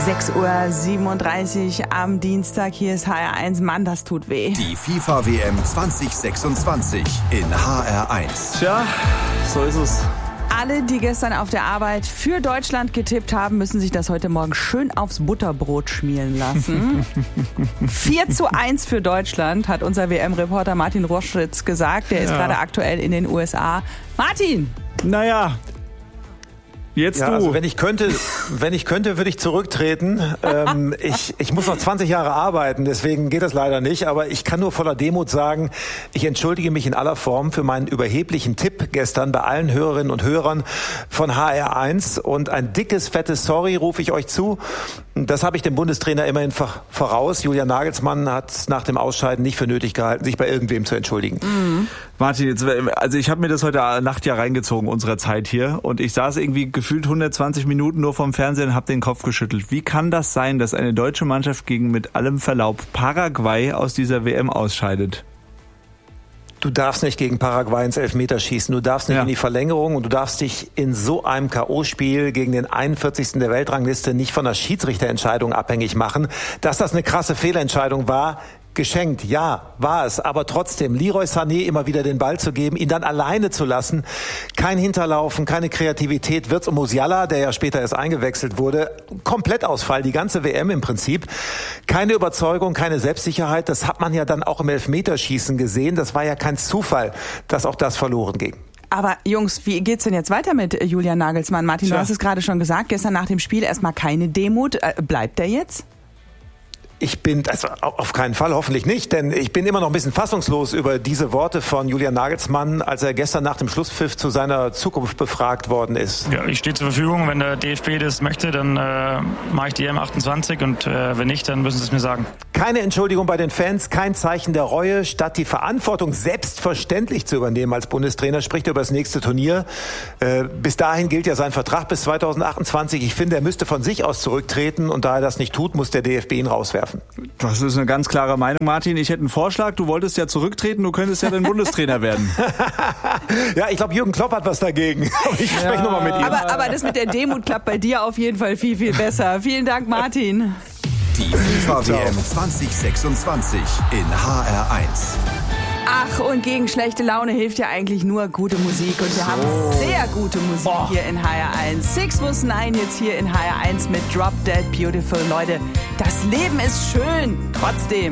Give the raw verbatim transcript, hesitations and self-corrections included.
sechs Uhr siebenunddreißig am Dienstag. Hier ist H R eins. Mann, das tut weh. Die FIFA-W M zwanzig sechsundzwanzig in H R eins. Tja, so ist es. Alle, die gestern auf der Arbeit für Deutschland getippt haben, müssen sich das heute Morgen schön aufs Butterbrot schmieren lassen. vier zu eins für Deutschland, hat unser W M-Reporter Martin Roschwitz gesagt. Der ist ja gerade aktuell in den U S A. Martin! Naja, jetzt ja, du. Also wenn ich könnte, wenn ich könnte, würde ich zurücktreten. ähm, ich, ich muss noch zwanzig Jahre arbeiten, deswegen geht das leider nicht. Aber ich kann nur voller Demut sagen, ich entschuldige mich in aller Form für meinen überheblichen Tipp gestern bei allen Hörerinnen und Hörern von H R eins. Und ein dickes, fettes Sorry rufe ich euch zu. Das habe ich dem Bundestrainer immerhin voraus. Julian Nagelsmann hat es nach dem Ausscheiden nicht für nötig gehalten, sich bei irgendwem zu entschuldigen. Mhm. Martin, jetzt, also ich habe mir das heute Nacht ja reingezogen, unsere Zeit hier. Und ich saß irgendwie gefühlt hundertzwanzig Minuten nur vorm Fernsehen und habe den Kopf geschüttelt. Wie kann das sein, dass eine deutsche Mannschaft gegen mit allem Verlaub Paraguay aus dieser W M ausscheidet? Du darfst nicht gegen Paraguay ins Elfmeterschießen, du darfst nicht ja. in die Verlängerung und du darfst dich in so einem K O-Spiel gegen den einundvierzigsten der Weltrangliste nicht von der Schiedsrichterentscheidung abhängig machen. Dass das eine krasse Fehlentscheidung war, geschenkt, ja, war es. Aber trotzdem, Leroy Sané immer wieder den Ball zu geben, ihn dann alleine zu lassen, kein Hinterlaufen, keine Kreativität. Wirtz und Musiala, der ja später erst eingewechselt wurde, Komplettausfall, die ganze W M im Prinzip. Keine Überzeugung, keine Selbstsicherheit. Das hat man ja dann auch im Elfmeterschießen gesehen. Das war ja kein Zufall, dass auch das verloren ging. Aber Jungs, wie geht's denn jetzt weiter mit Julian Nagelsmann? Martin, Tja. du hast es gerade schon gesagt, gestern nach dem Spiel erstmal keine Demut. Bleibt er jetzt? Ich bin, also auf keinen Fall, hoffentlich nicht, denn ich bin immer noch ein bisschen fassungslos über diese Worte von Julian Nagelsmann, als er gestern nach dem Schlusspfiff zu seiner Zukunft befragt worden ist. Ja, ich stehe zur Verfügung. Wenn der D F B das möchte, dann äh, mache ich die E M achtundzwanzig und äh, wenn nicht, dann müssen sie es mir sagen. Keine Entschuldigung bei den Fans, kein Zeichen der Reue. Statt die Verantwortung selbstverständlich zu übernehmen als Bundestrainer, spricht er über das nächste Turnier. Äh, bis dahin gilt ja sein Vertrag bis zweitausendachtundzwanzig. Ich finde, er müsste von sich aus zurücktreten und da er das nicht tut, muss der D F B ihn rauswerfen. Das ist eine ganz klare Meinung, Martin. Ich hätte einen Vorschlag. Du wolltest ja zurücktreten, du könntest ja dann Bundestrainer werden. Ja, ich glaube, Jürgen Klopp hat was dagegen. Ich spreche ja. nochmal mit ihm. Aber, aber das mit der Demut klappt bei dir auf jeden Fall viel, viel besser. Vielen Dank, Martin. Die FIFA-W M zwanzig sechsundzwanzig in H R eins. Ach, und gegen schlechte Laune hilft ja eigentlich nur gute Musik. Und wir so. haben sehr gute Musik oh. hier in H R eins. Six was nine jetzt hier in H R eins mit Drop Dead Beautiful. Leute, das Leben ist schön. Trotzdem.